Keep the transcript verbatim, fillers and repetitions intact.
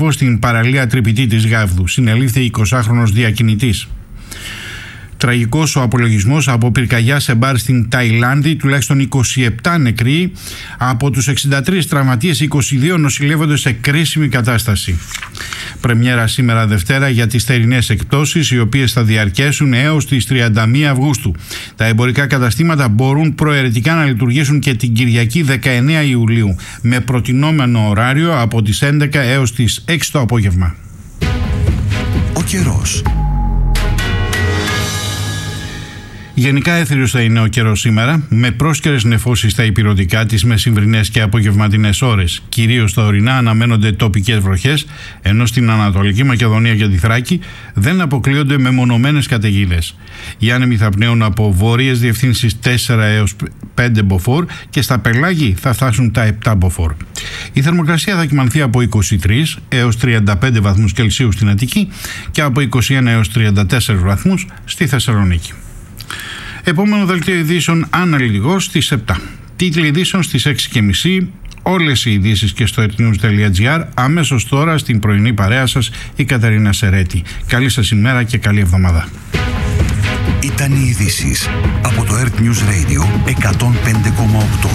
στην παραλία Τρυπητή της Γάβδου. Συνελήφθη εικοσάχρονος διακινητής. Τραγικός ο απολογισμός από πυρκαγιά σε μπαρ στην Ταϊλάνδη, τουλάχιστον είκοσι επτά νεκροί, από τους εξήντα τρεις τραυματίες, είκοσι δύο νοσηλεύονται σε κρίσιμη κατάσταση. Πρεμιέρα σήμερα Δευτέρα για τις θερινές εκπτώσεις, οι οποίες θα διαρκέσουν έως τις τριάντα μία Αυγούστου. Τα εμπορικά καταστήματα μπορούν προαιρετικά να λειτουργήσουν και την Κυριακή δεκαεννέα Ιουλίου, με προτινόμενο ωράριο από τις έντεκα έως τις έξι το απόγευμα. Ο καιρός. Γενικά έθριος θα είναι ο καιρός σήμερα, με πρόσκαιρες νεφώσεις στα ηπειρωτικά τις μεσημβρινές και απογευματινές ώρες. Κυρίως στα ορεινά αναμένονται τοπικές βροχές, ενώ στην Ανατολική Μακεδονία και τη Θράκη δεν αποκλείονται μεμονωμένες καταιγίδες. Οι άνεμοι θα πνέουν από βόρειες διευθύνσεις τέσσερα έως πέντε μποφόρ και στα πελάγη θα φτάσουν τα επτά μποφόρ. Η θερμοκρασία θα κυμανθεί από είκοσι τρεις έως τριάντα πέντε βαθμούς Κελσίου στην Αττική και από είκοσι ένα έως τριάντα τέσσερις βαθμούς στη Θεσσαλονίκη. Επόμενο δελτίο ειδήσεων αναλυτικός στις επτά. Τίτλοι ειδήσεων στις έξι και μισή. Όλες οι ειδήσεις και στο ερτnews τελεία gr. Αμέσως τώρα στην πρωινή παρέα σας η Κατερίνα Σερέτη. Καλή σας ημέρα και καλή εβδομάδα. Ήταν οι ειδήσεις από το Earth News Radio εκατόν πέντε κόμμα οκτώ.